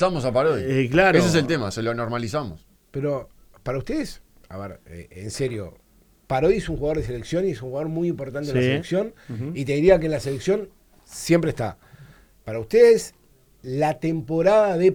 normalizamos a Parodi. Claro. Ese es el tema, se lo normalizamos. Pero para ustedes, a ver, en serio, Parodi es un jugador de selección y es un jugador muy importante en la Sí. selección. Y te diría que en la selección siempre está. Para ustedes, la temporada de